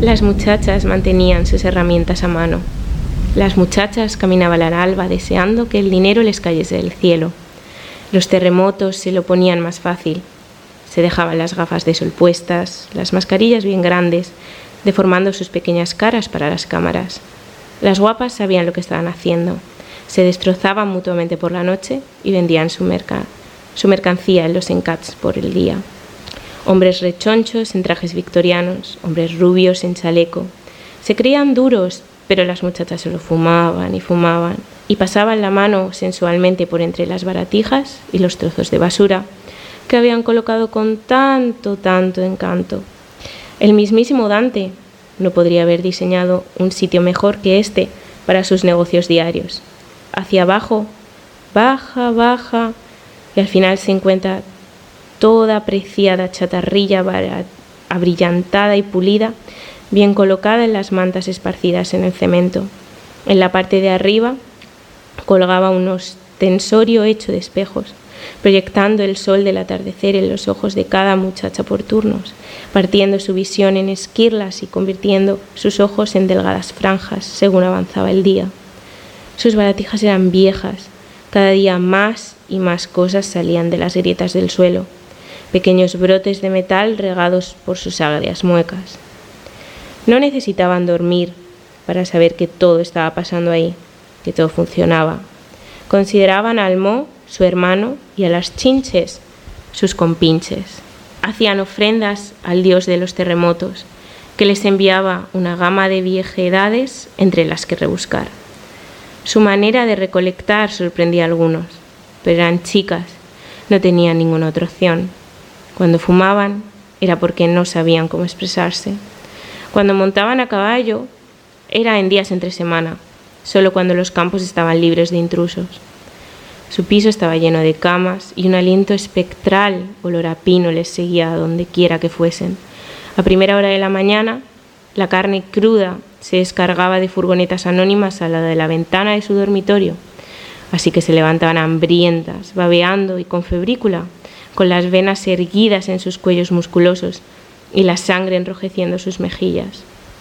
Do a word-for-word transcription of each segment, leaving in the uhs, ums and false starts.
Las muchachas mantenían sus herramientas a mano. Las muchachas caminaban al alba deseando que el dinero les cayese del cielo. Los terremotos se lo ponían más fácil. Se dejaban las gafas de sol puestas, las mascarillas bien grandes, deformando sus pequeñas caras para las cámaras. Las guapas sabían lo que estaban haciendo. Se destrozaban mutuamente por la noche y vendían su, merca- su mercancía en los encats por el día. Hombres rechonchos en trajes victorianos, hombres rubios en chaleco. Se creían duros, pero las muchachas solo fumaban y fumaban y pasaban la mano sensualmente por entre las baratijas y los trozos de basura que habían colocado con tanto, tanto encanto. El mismísimo Dante no podría haber diseñado un sitio mejor que este para sus negocios diarios. Hacia abajo, baja, baja, y al final se encuentra toda apreciada chatarrilla abrillantada y pulida, bien colocada en las mantas esparcidas en el cemento. En la parte de arriba colgaba un ostensorio hecho de espejos, proyectando el sol del atardecer en los ojos de cada muchacha por turnos, partiendo su visión en esquirlas y convirtiendo sus ojos en delgadas franjas según avanzaba el día. Sus baratijas eran viejas, cada día más y más cosas salían de las grietas del suelo, pequeños brotes de metal regados por sus agrias muecas. No necesitaban dormir para saber que todo estaba pasando ahí, que todo funcionaba. Consideraban al Mo su hermano y a las chinches sus compinches. Hacían ofrendas al dios de los terremotos, que les enviaba una gama de viejedades entre las que rebuscar. Su manera de recolectar sorprendía a algunos, pero eran chicas, no tenían ninguna otra opción. Cuando fumaban era porque no sabían cómo expresarse. Cuando montaban a caballo era en días entre semana, solo cuando los campos estaban libres de intrusos. Su piso estaba lleno de camas y un aliento espectral, olor a pino, les seguía a donde quiera que fuesen. A primera hora de la mañana, la carne cruda se descargaba de furgonetas anónimas al lado de la ventana de su dormitorio, así que se levantaban hambrientas, babeando y con febrícula, con las venas erguidas en sus cuellos musculosos y la sangre enrojeciendo sus mejillas.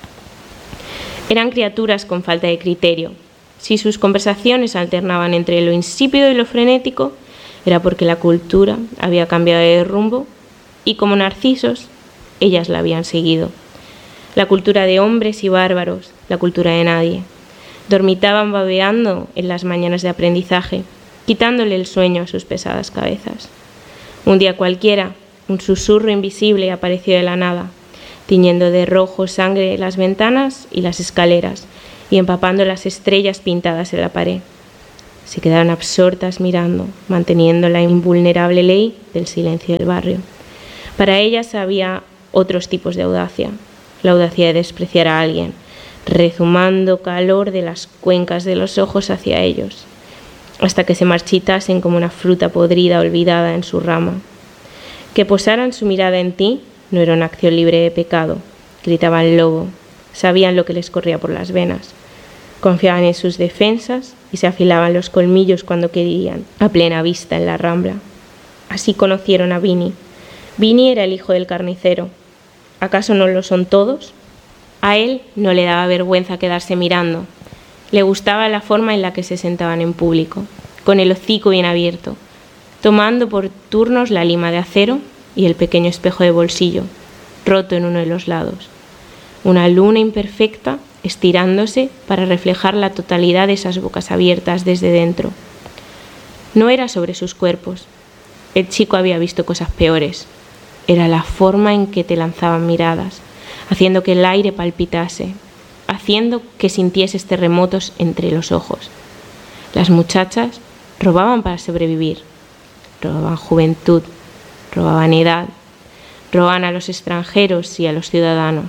Eran criaturas con falta de criterio. Si sus conversaciones alternaban entre lo insípido y lo frenético, era porque la cultura había cambiado de rumbo y, como narcisos, ellas la habían seguido. La cultura de hombres y bárbaros, la cultura de nadie. Dormitaban babeando en las mañanas de aprendizaje, quitándole el sueño a sus pesadas cabezas. Un día cualquiera, un susurro invisible apareció de la nada, tiñendo de rojo sangre las ventanas y las escaleras y empapando las estrellas pintadas en la pared. Se quedaron absortas mirando, manteniendo la invulnerable ley del silencio del barrio. Para ellas había otros tipos de audacia, la audacia de despreciar a alguien, rezumando calor de las cuencas de los ojos hacia ellos, hasta que se marchitasen como una fruta podrida olvidada en su rama. Que posaran su mirada en ti no era una acción libre de pecado, gritaban el lobo, sabían lo que les corría por las venas, confiaban en sus defensas y se afilaban los colmillos cuando querían, a plena vista en la rambla. Así conocieron a Vini. Vini era el hijo del carnicero. ¿Acaso no lo son todos? A él no le daba vergüenza quedarse mirando. Le gustaba la forma en la que se sentaban en público, con el hocico bien abierto, tomando por turnos la lima de acero y el pequeño espejo de bolsillo, roto en uno de los lados. Una luna imperfecta estirándose para reflejar la totalidad de esas bocas abiertas desde dentro. No era sobre sus cuerpos. El chico había visto cosas peores. Era la forma en que te lanzaban miradas, haciendo que el aire palpitase, haciendo que sintieses terremotos entre los ojos. Las muchachas robaban para sobrevivir. Robaban juventud, robaban edad, robaban a los extranjeros y a los ciudadanos.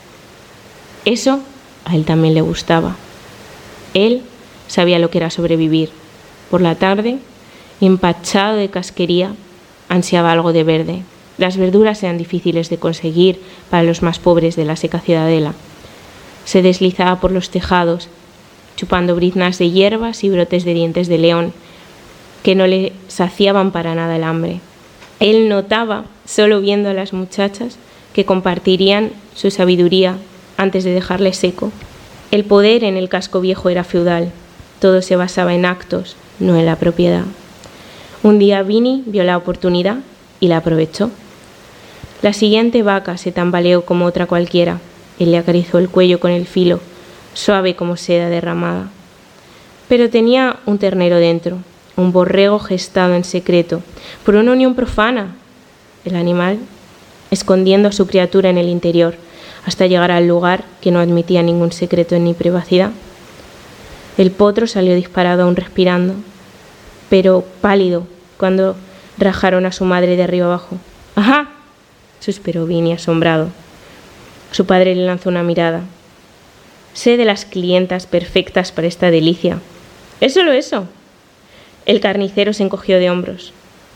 Eso a él también le gustaba. Él sabía lo que era sobrevivir. Por la tarde, empachado de casquería, ansiaba algo de verde. Las verduras eran difíciles de conseguir para los más pobres de la seca ciudadela. Se deslizaba por los tejados, chupando briznas de hierbas y brotes de dientes de león, que no le saciaban para nada el hambre. Él notaba, solo viendo a las muchachas, que compartirían su sabiduría antes de dejarle seco. El poder en el casco viejo era feudal. Todo se basaba en actos, no en la propiedad. Un día Vinny vio la oportunidad y la aprovechó. La siguiente vaca se tambaleó como otra cualquiera. Él le acarició el cuello con el filo, suave como seda derramada. Pero tenía un ternero dentro, un borrego gestado en secreto, por una unión profana. El animal, escondiendo a su criatura en el interior, hasta llegar al lugar que no admitía ningún secreto ni privacidad. El potro salió disparado aún respirando, pero pálido cuando rajaron a su madre de arriba abajo. ¡Ajá!, suspiró Vinny asombrado. Su padre le lanzó una mirada. Sé de las clientas perfectas para esta delicia. ¿Es solo eso? El carnicero se encogió de hombros.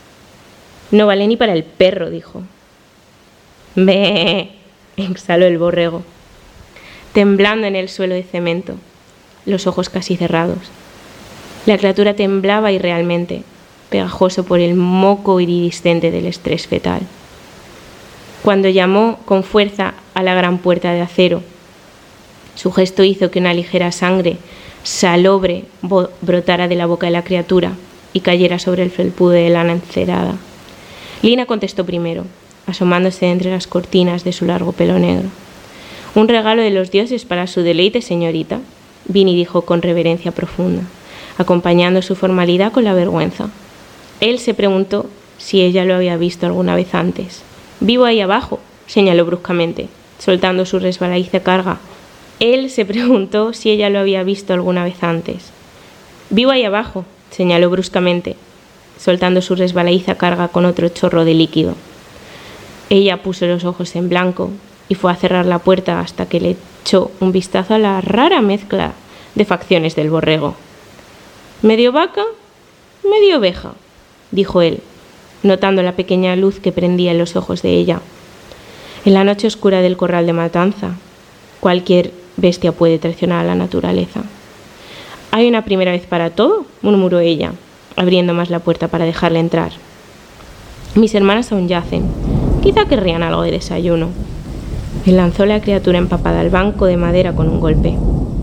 No vale ni para el perro, dijo. ¡Bé!, exhaló el borrego, temblando en el suelo de cemento, los ojos casi cerrados. La criatura temblaba irrealmente, pegajoso por el moco iridiscente del estrés fetal. Cuando llamó con fuerza a la gran puerta de acero, su gesto hizo que una ligera sangre salobre brotara de la boca de la criatura y cayera sobre el felpudo de lana encerada. Lina contestó primero, asomándose entre las cortinas de su largo pelo negro. Un regalo de los dioses para su deleite, señorita, Vinny dijo con reverencia profunda, acompañando su formalidad con la vergüenza. Él se preguntó si ella lo había visto alguna vez antes. Vivo ahí abajo, señaló bruscamente, soltando su resbaladiza carga. Él se preguntó si ella lo había visto alguna vez antes. Vivo ahí abajo, señaló bruscamente, soltando su resbaladiza carga con otro chorro de líquido. Ella puso los ojos en blanco y fue a cerrar la puerta hasta que le echó un vistazo a la rara mezcla de facciones del borrego. «Medio vaca, medio oveja», dijo él, notando la pequeña luz que prendía en los ojos de ella. En la noche oscura del corral de matanza, cualquier bestia puede traicionar a la naturaleza. «Hay una primera vez para todo», murmuró ella, abriendo más la puerta para dejarle entrar. «Mis hermanas aún yacen. Quizá querrían algo de desayuno». Él lanzó la criatura empapada al banco de madera con un golpe.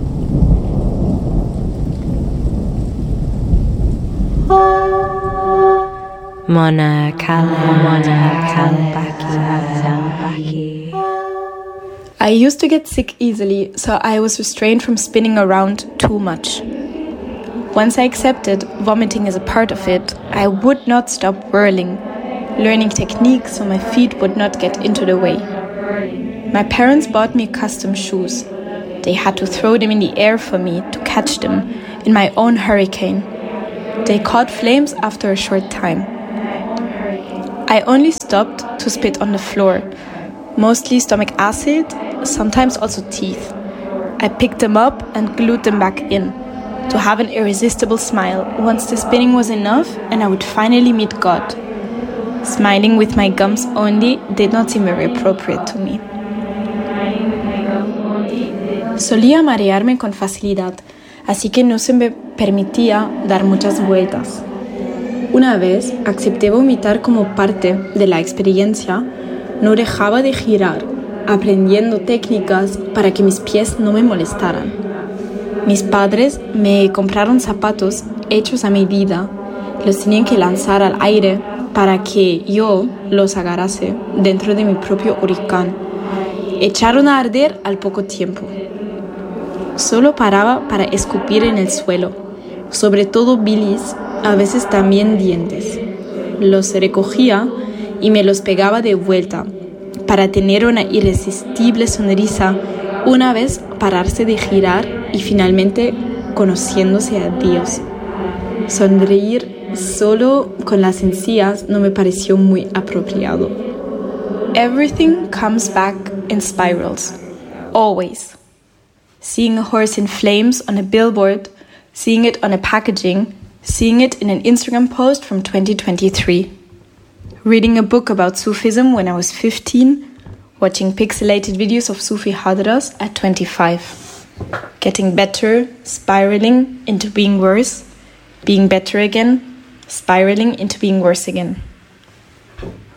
Mona Kala, Mona Kalbaki. I used to get sick easily, so I was restrained from spinning around too much. Once I accepted vomiting as a part of it, I would not stop whirling, learning techniques so my feet would not get into the way. My parents bought me custom shoes. They had to throw them in the air for me to catch them in my own hurricane. They caught flames after a short time. I only stopped to spit on the floor, mostly stomach acid, sometimes also teeth. I picked them up and glued them back in, to have an irresistible smile once the spinning was enough and I would finally meet God. Smiling with my gums only did not seem very appropriate to me. Solía marearme con facilidad, así que no se me permitía dar muchas vueltas. Una vez acepté vomitar como parte de la experiencia, no dejaba de girar, aprendiendo técnicas para que mis pies no me molestaran. Mis padres me compraron zapatos hechos a medida, los tenían que lanzar al aire para que yo los agarrase dentro de mi propio huracán. Echaron a arder al poco tiempo. Solo paraba para escupir en el suelo, sobre todo bilis, a veces también dientes. Los recogía y me los pegaba de vuelta para tener una irresistible sonrisa una vez pararse de girar y finalmente conociéndose a Dios. Sonreír solo con las encías no me pareció muy apropiado. Everything comes back in spirals, always. Seeing a horse in flames on a billboard, seeing it on a packaging, seeing it in an Instagram post from twenty twenty-three. Reading a book about Sufism when I was fifteen, watching pixelated videos of Sufi hadras at twenty-five. Getting better, spiraling into being worse, being better again, spiraling into being worse again.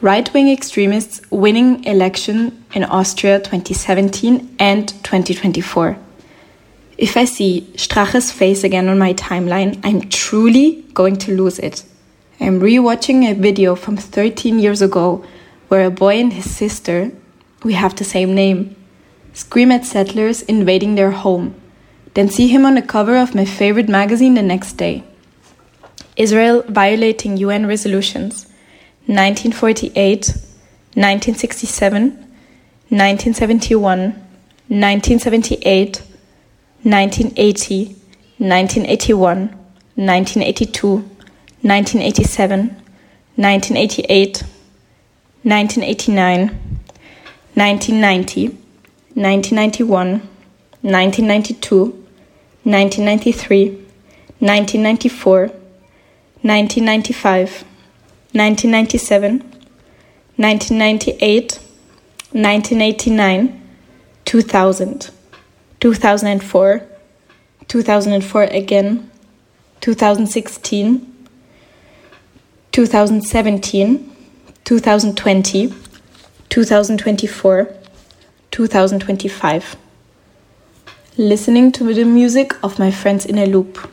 Right-wing extremists winning election in Austria twenty seventeen and twenty twenty-four. If I see Strache's face again on my timeline, I'm truly going to lose it. I'm rewatching a video from thirteen years ago where a boy and his sister, we have the same name, scream at settlers invading their home, then see him on the cover of my favorite magazine the next day. Israel violating U N resolutions, nineteen forty-eight, nineteen sixty-seven, nineteen seventy-one, nineteen seventy-eight, nineteen eighty, nineteen eighty-one, nineteen eighty-two, nineteen eighty-seven, nineteen eighty-eight, nineteen eighty-nine, nineteen ninety, nineteen ninety-one, nineteen ninety-two, nineteen ninety-three, nineteen ninety-four, nineteen ninety-five, nineteen ninety-seven, nineteen ninety-eight, nineteen eighty-nine, two thousand, two thousand four, two thousand four again, two thousand sixteen, two thousand seventeen, two thousand twenty, two thousand twenty-four, two thousand twenty-five. Listening to the music of my friends in a loop.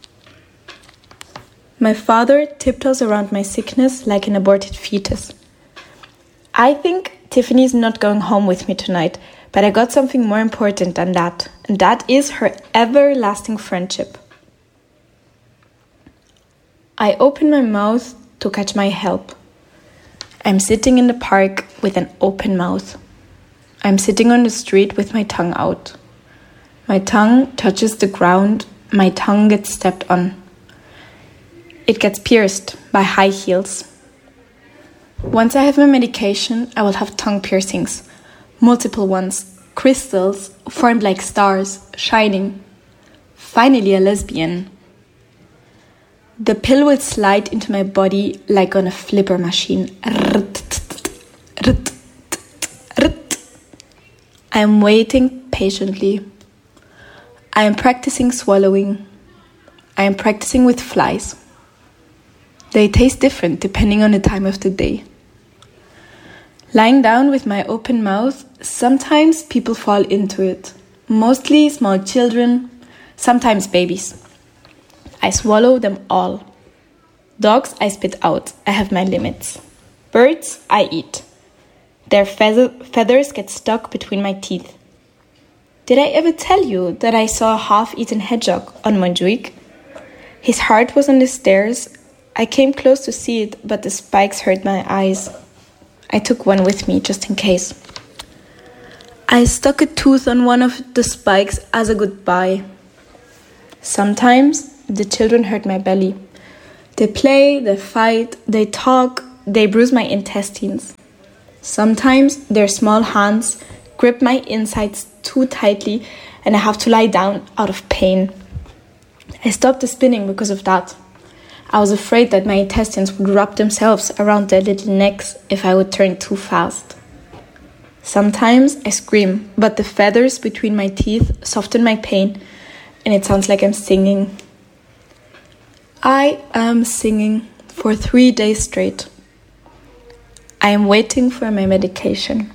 My father tiptoes around my sickness like an aborted fetus. I think Tiffany's not going home with me tonight, but I got something more important than that, and that is her everlasting friendship. I open my mouth to catch my help. I'm sitting in the park with an open mouth. I'm sitting on the street with my tongue out. My tongue touches the ground, my tongue gets stepped on. It gets pierced by high heels. Once I have my medication, I will have tongue piercings, multiple ones, crystals formed like stars, shining. Finally a lesbian. The pill will slide into my body like on a flipper machine. I am waiting patiently. I am practicing swallowing. I am practicing with flies. They taste different depending on the time of the day. Lying down with my open mouth, sometimes people fall into it. Mostly small children, sometimes babies. I swallow them all. Dogs I spit out, I have my limits. Birds I eat. Their feather- feathers get stuck between my teeth. Did I ever tell you that I saw a half-eaten hedgehog on Montjuic? His heart was on the stairs. I came close to see it, but the spikes hurt my eyes. I took one with me, just in case. I stuck a tooth on one of the spikes as a goodbye. Sometimes the children hurt my belly. They play, they fight, they talk, they bruise my intestines. Sometimes their small hands grip my insides too tightly and I have to lie down out of pain. I stopped the spinning because of that. I was afraid that my intestines would wrap themselves around their little necks if I would turn too fast. Sometimes I scream, but the feathers between my teeth soften my pain and it sounds like I'm singing. I am singing for three days straight. I am waiting for my medication.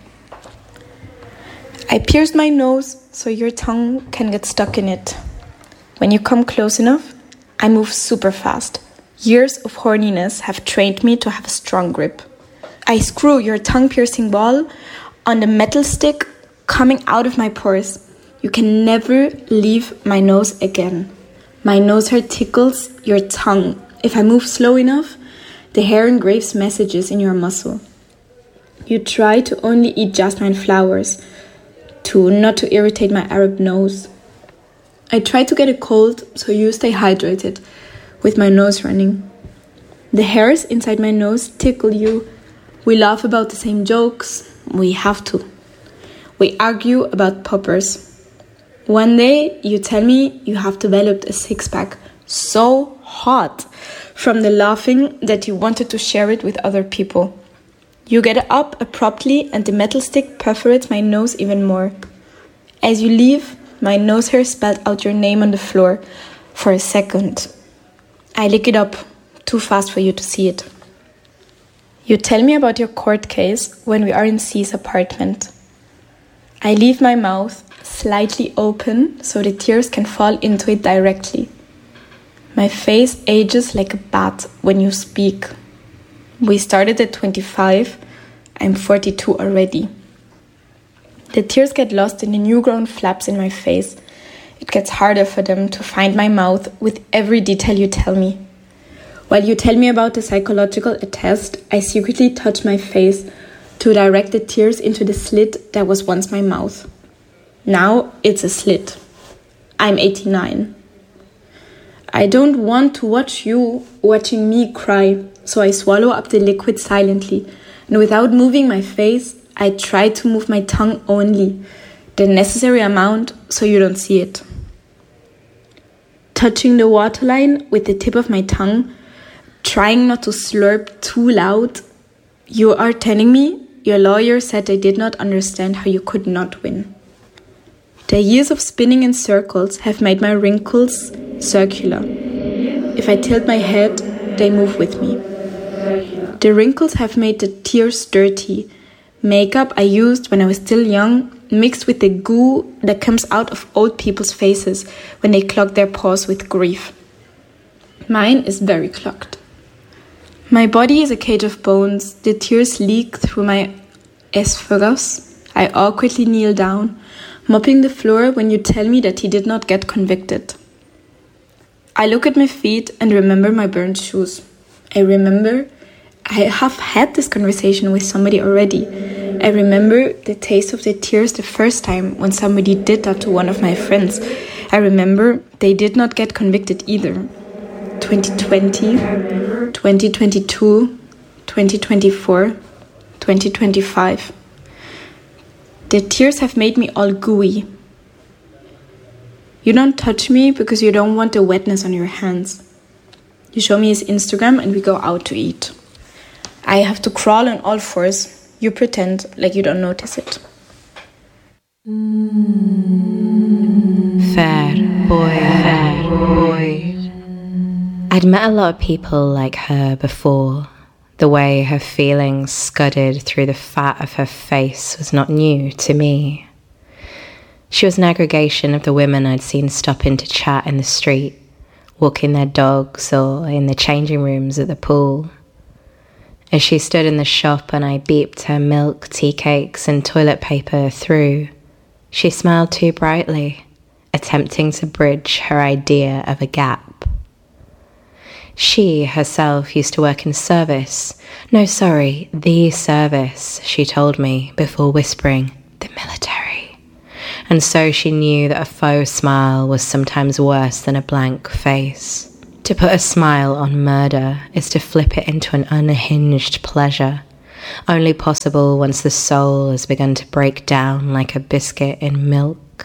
I pierced my nose so your tongue can get stuck in it. When you come close enough, I move super fast. Years of horniness have trained me to have a strong grip. I screw your tongue-piercing ball on the metal stick coming out of my pores. You can never leave my nose again. My nose hair tickles your tongue. If I move slow enough, the hair engraves messages in your muscle. You try to only eat jasmine flowers, to not to irritate my Arab nose. I try to get a cold so you stay hydrated with my nose running. The hairs inside my nose tickle you. We laugh about the same jokes. We have to. We argue about poppers. One day you tell me you have developed a six-pack so hot from the laughing that you wanted to share it with other people. You get up abruptly and the metal stick perforates my nose even more. As you leave, my nose hair spelled out your name on the floor for a second. I lick it up too fast for you to see it. You tell me about your court case when we are in C's apartment. I leave my mouth slightly open so the tears can fall into it directly. My face ages like a bat when you speak. We started at twenty-five, I'm forty-two already. The tears get lost in the new-grown flaps in my face. It gets harder for them to find my mouth with every detail you tell me. While you tell me about the psychological test, I secretly touch my face to direct the tears into the slit that was once my mouth. Now it's a slit. I'm eighty-nine. I don't want to watch you watching me cry, so I swallow up the liquid silently, and without moving my face, I try to move my tongue only, the necessary amount so you don't see it. Touching the waterline with the tip of my tongue, trying not to slurp too loud, you are telling me your lawyer said they did not understand how you could not win. The years of spinning in circles have made my wrinkles circular. If I tilt my head, they move with me. The wrinkles have made the tears dirty. Makeup I used when I was still young, mixed with the goo that comes out of old people's faces when they clog their pores with grief. Mine is very clogged. My body is a cage of bones. The tears leak through my esophagus. I awkwardly kneel down, mopping the floor when you tell me that he did not get convicted. I look at my feet and remember my burned shoes. I remember I have had this conversation with somebody already. I remember the taste of the tears the first time when somebody did that to one of my friends. I remember they did not get convicted either. twenty twenty, twenty twenty-two, twenty twenty-four, twenty twenty-five. The tears have made me all gooey. You don't touch me because you don't want the wetness on your hands. You show me his Instagram and we go out to eat. I have to crawl on all fours. You pretend like you don't notice it. Fair boy, fair boy. I'd met a lot of people like her before. The way her feelings scudded through the fat of her face was not new to me. She was an aggregation of the women I'd seen stop in to chat in the street, walking their dogs or in the changing rooms at the pool. As she stood in the shop and I beeped her milk, tea cakes and toilet paper through, she smiled too brightly, attempting to bridge her idea of a gap. She herself used to work in service. No, sorry, the service, she told me before whispering, the military. And so she knew that a faux smile was sometimes worse than a blank face. To put a smile on murder is to flip it into an unhinged pleasure, only possible once the soul has begun to break down like a biscuit in milk.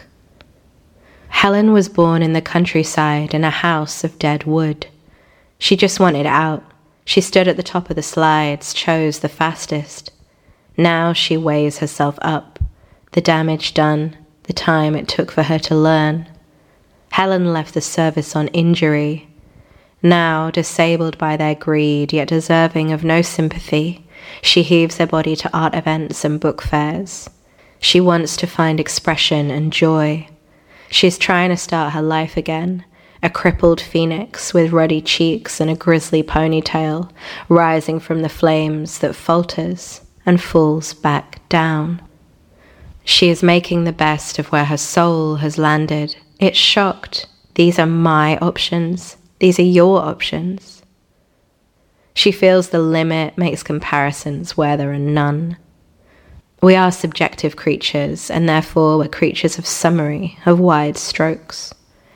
Helen was born in the countryside in a house of dead wood. She just wanted out. She stood at the top of the slides, chose the fastest. Now she weighs herself up, the damage done, the time it took for her to learn. Helen left the service on injury. Now, disabled by their greed, yet deserving of no sympathy, she heaves her body to art events and book fairs. She wants to find expression and joy. She's trying to start her life again, a crippled phoenix with ruddy cheeks and a grisly ponytail, rising from the flames that falters and falls back down. She is making the best of where her soul has landed. It's shocked. These are my options. These are your options. She feels the limit, makes comparisons where there are none. We are subjective creatures, and therefore we're creatures of summary, of wide strokes.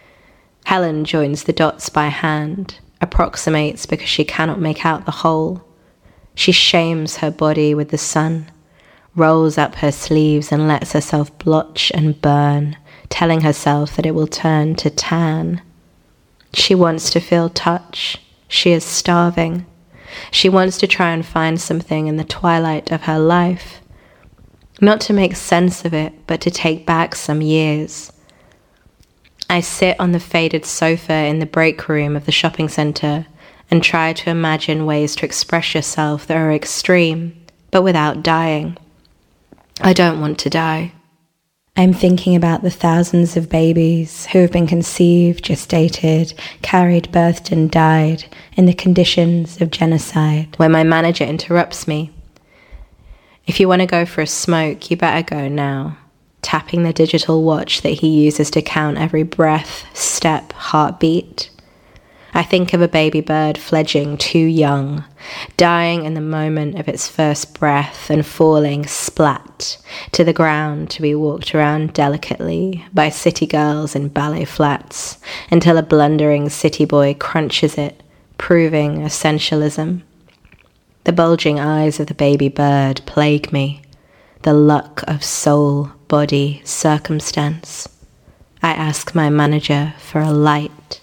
Helen joins the dots by hand, approximates because she cannot make out the whole. She shames her body with the sun, rolls up her sleeves and lets herself blotch and burn, telling herself that it will turn to tan. She wants to feel touch. She is starving. She wants to try and find something in the twilight of her life. Not to make sense of it, but to take back some years. I sit on the faded sofa in the break room of the shopping centre and try to imagine ways to express yourself that are extreme, but without dying. I don't want to die. I'm thinking about the thousands of babies who have been conceived, gestated, carried, birthed and died in the conditions of genocide, where my manager interrupts me. If you want to go for a smoke, you better go now, tapping the digital watch that he uses to count every breath, step, heartbeat. I think of a baby bird fledging too young, dying in the moment of its first breath and falling splat to the ground to be walked around delicately by city girls in ballet flats until a blundering city boy crunches it, proving essentialism. The bulging eyes of the baby bird plague me, the luck of soul, body, circumstance. I ask my manager for a light.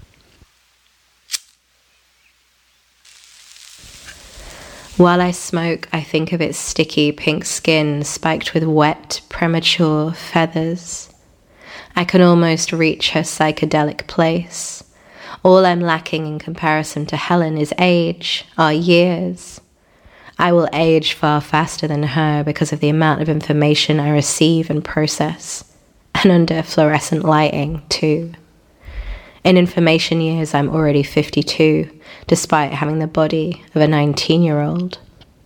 While I smoke, I think of its sticky pink skin spiked with wet, premature feathers. I can almost reach her psychedelic place. All I'm lacking in comparison to Helen is age, our years. I will age far faster than her because of the amount of information I receive and process, and under fluorescent lighting, too. In information years, I'm already fifty-two, despite having the body of a nineteen-year-old.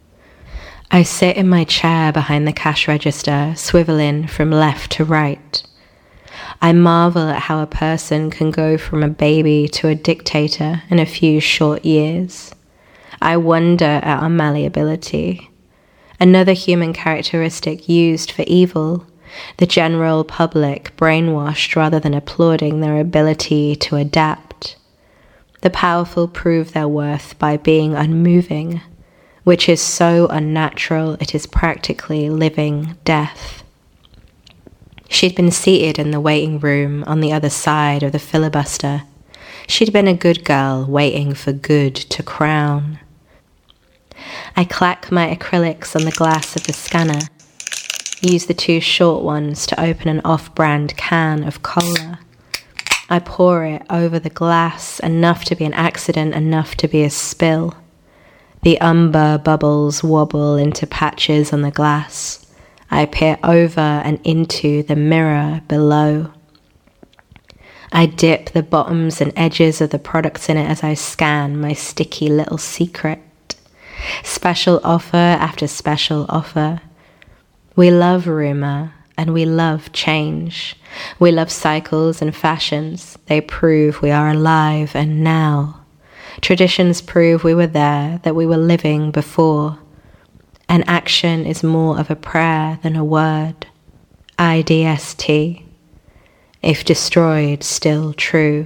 I sit in my chair behind the cash register, swiveling from left to right. I marvel at how a person can go from a baby to a dictator in a few short years. I wonder at our malleability. Another human characteristic used for evil, the general public brainwashed rather than applauding their ability to adapt. The powerful prove their worth by being unmoving, which is so unnatural it is practically living death. She'd been seated in the waiting room on the other side of the filibuster. She'd been a good girl waiting for good to crown. I clack my acrylics on the glass of the scanner, use the two short ones to open an off-brand can of cola. I pour it over the glass, enough to be an accident, enough to be a spill. The umber bubbles wobble into patches on the glass. I peer over and into the mirror below. I dip the bottoms and edges of the products in it as I scan my sticky little secret. Special offer after special offer. We love rumor and we love change. We love cycles and fashions. They prove we are alive and now. Traditions prove we were there, that we were living before. And action is more of a prayer than a word. I D S T. If destroyed, still true.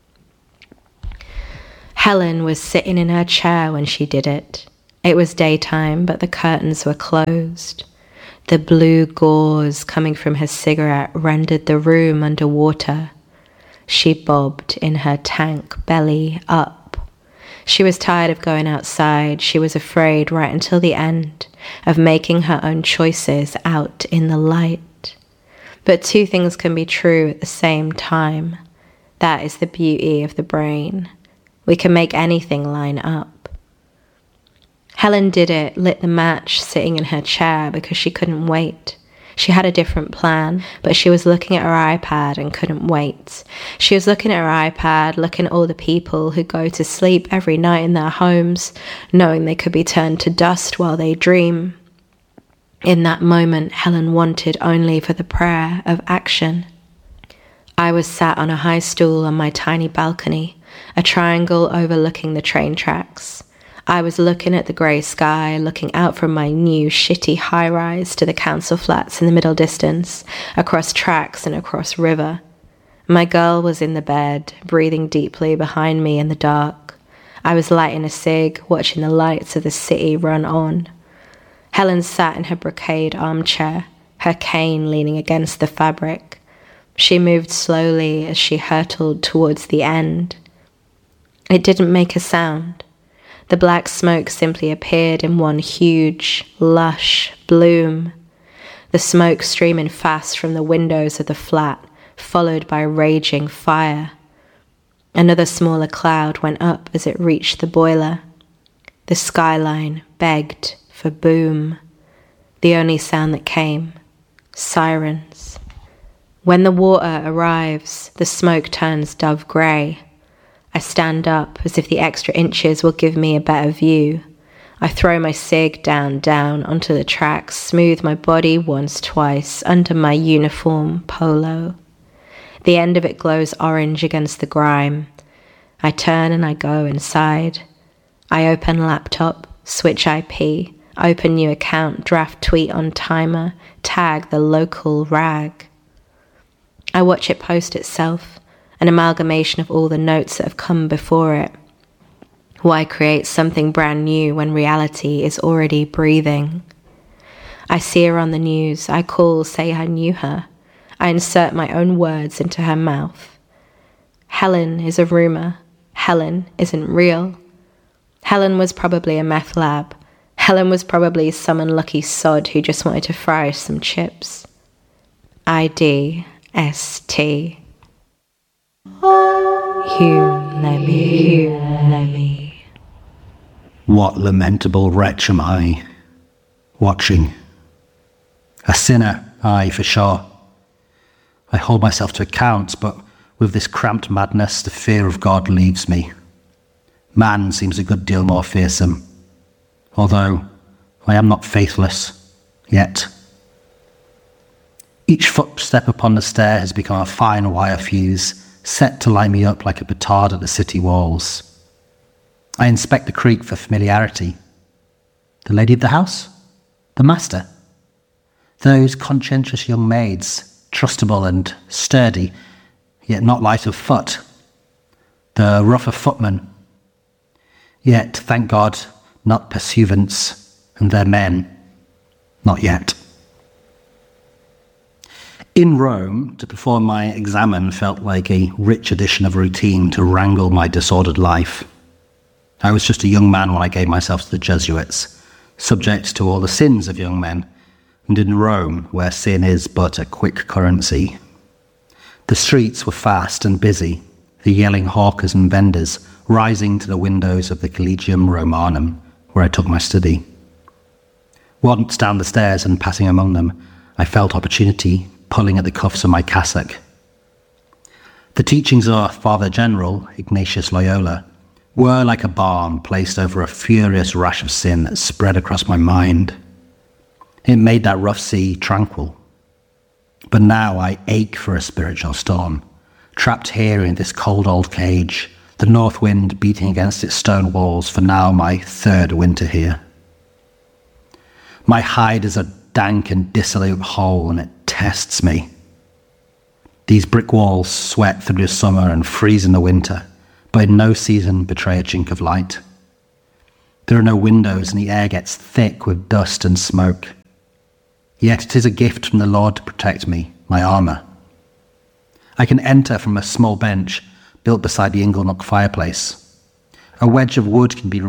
Helen was sitting in her chair when she did it. It was daytime, but the curtains were closed. The blue gauze coming from her cigarette rendered the room underwater. She bobbed in her tank, belly up. She was tired of going outside. She was afraid right until the end of making her own choices out in the light. But two things can be true at the same time. That is the beauty of the brain. We can make anything line up. Helen did it, lit the match sitting in her chair because she couldn't wait. She had a different plan, but she was looking at her iPad and couldn't wait. She was looking at her iPad, looking at all the people who go to sleep every night in their homes, knowing they could be turned to dust while they dream. In that moment, Helen wanted only for the prayer of action. I was sat on a high stool on my tiny balcony, a triangle overlooking the train tracks. I was looking at the grey sky, looking out from my new shitty high-rise to the council flats in the middle distance, across tracks and across river. My girl was in the bed, breathing deeply behind me in the dark. I was lighting a cig, watching the lights of the city run on. Helen sat in her brocade armchair, her cane leaning against the fabric. She moved slowly as she hurtled towards the end. It didn't make a sound. The black smoke simply appeared in one huge, lush bloom. The smoke streaming fast from the windows of the flat, followed by raging fire. Another smaller cloud went up as it reached the boiler. The skyline begged for boom. The only sound that came, sirens. When the water arrives, the smoke turns dove grey. I stand up as if the extra inches will give me a better view. I throw my cig down, down onto the tracks, smooth my body once, twice, under my uniform polo. The end of it glows orange against the grime. I turn and I go inside. I open laptop, switch I P, open new account, draft tweet on timer, tag the local rag. I watch it post itself, an amalgamation of all the notes that have come before it. Why create something brand new when reality is already breathing? I see her on the news. I call, say I knew her. I insert my own words into her mouth. Helen is a rumor. Helen isn't real. Helen was probably a meth lab. Helen was probably some unlucky sod who just wanted to fry some chips. I D S T. Hugh Lemmy, Hugh Lemmy. What lamentable wretch am I, watching? A sinner, aye, for sure. I hold myself to account, but with this cramped madness, the fear of God leaves me. Man seems a good deal more fearsome, although I am not faithless, yet. Each footstep upon the stair has become a fine wire fuse, set to light me up like a petard at the city walls. I inspect the creek for familiarity. The lady of the house? The master? Those conscientious young maids, trustable and sturdy, yet not light of foot. The rougher footmen, yet, thank God, not pursuivants, and their men, not yet. In Rome, to perform my examen felt like a rich addition of routine to wrangle my disordered life. I was just a young man when I gave myself to the Jesuits, subject to all the sins of young men, and in Rome, where sin is but a quick currency. The streets were fast and busy, the yelling hawkers and vendors rising to the windows of the Collegium Romanum, where I took my study. Once down the stairs and passing among them, I felt opportunity pulling at the cuffs of my cassock. The teachings of our Father General, Ignatius Loyola, were like a balm placed over a furious rash of sin that spread across my mind. It made that rough sea tranquil. But now I ache for a spiritual storm, trapped here in this cold old cage, the north wind beating against its stone walls for now my third winter here. My hide is a dank and dissolute hole, and it tests me. These brick walls sweat through the summer and freeze in the winter, but in no season betray a chink of light. There are no windows, and the air gets thick with dust and smoke. Yet it is a gift from the Lord to protect me, my armour. I can enter from a small bench built beside the inglenook fireplace. A wedge of wood can be